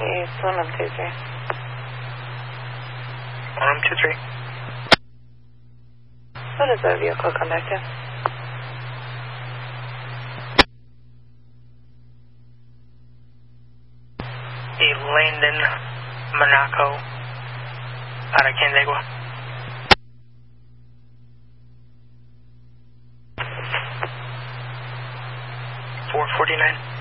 East 123. 123. What does that vehicle come back to? A Landon Monaco out of Canandaigua. 449.